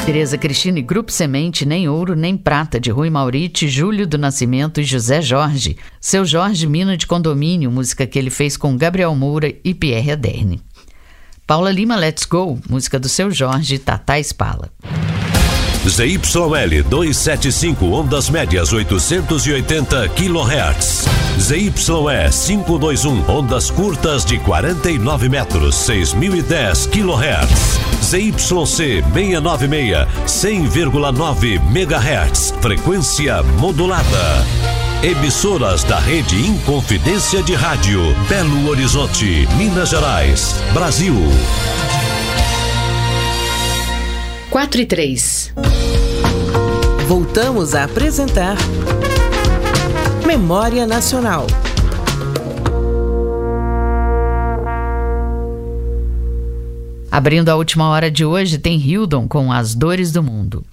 Tereza Cristina e Grupo Semente, Nem Ouro Nem Prata, de Rui Mauriti, Júlio do Nascimento e José Jorge. Seu Jorge, Mina de Condomínio, música que ele fez com Gabriel Moura e Pierre Aderne. Paula Lima, Let's Go, música do Seu Jorge e Tatá Spala. ZYL 275, ondas médias 880 kHz. ZYE 521, ondas curtas de 49 metros, 6010 kHz. ZYC 696, 100,9 MHz, frequência modulada. Emissoras da Rede Inconfidência de Rádio, Belo Horizonte, Minas Gerais, Brasil. 4:03. Voltamos a apresentar Memória Nacional. Abrindo a última hora de hoje, tem Hildon com As Dores do Mundo.